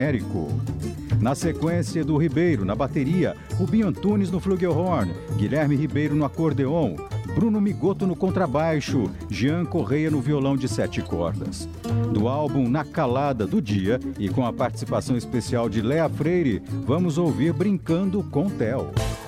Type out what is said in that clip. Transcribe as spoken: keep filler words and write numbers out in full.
Érico. Na sequência, do Ribeiro, na bateria, Rubinho Antunes no flugelhorn, Guilherme Ribeiro no acordeon, Bruno Migoto no contrabaixo, Jean Correia no violão de sete cordas. Do álbum Na Calada do Dia, e com a participação especial de Léa Freire, vamos ouvir Brincando com Theo.